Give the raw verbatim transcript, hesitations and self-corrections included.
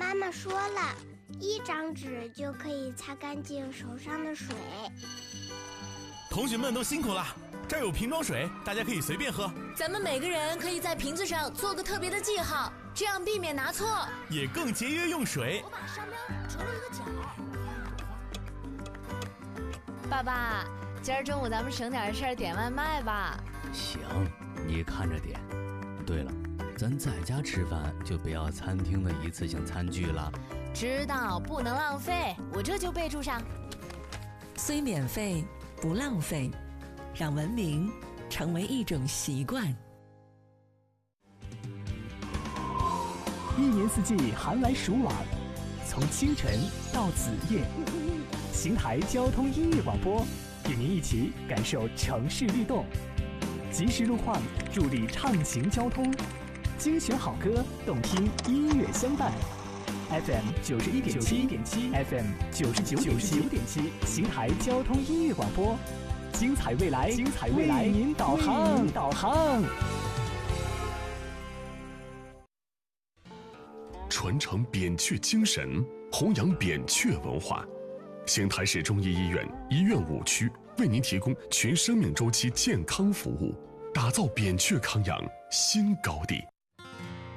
妈妈说了，一张纸就可以擦干净手上的水。 同学们都辛苦了，这儿有瓶装水，大家可以随便喝。 咱们每个人可以在瓶子上做个特别的记号，这样避免拿错， 也更节约用水。 我把商标折了一个角。爸爸，今儿中午咱们省点事儿点外卖吧。 行，你看着点。对了，咱在家吃饭就不要餐厅的一次性餐具了。 知道，不能浪费，我这就备注上。 虽免费不浪费，让文明成为一种习惯。 一年四季寒来暑往，从清晨到子夜，邢台交通音乐广播与您一起感受城市律动，及时路况助力畅行交通，精选好歌，动听音乐相伴。F M 九十一点七点七 ，F M 九十九点九点七，邢台交通音乐广播，精彩未来，精彩未来，为您导航，导航。 传承扁鹊精神，弘扬扁鹊文化。邢台市中医医院医院五区为您提供全生命周期健康服务，打造扁鹊康养新高地。